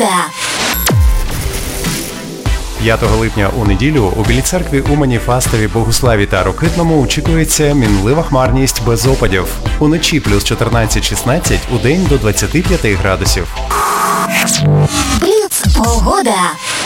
Погода. 5 липня у неділю у Білій церкві, Умані, Фастові, Богуславі та Рокитному очікується мінлива хмарність без опадів. Уночі плюс 14-16, удень до 25 градусів. Бліц. Погода.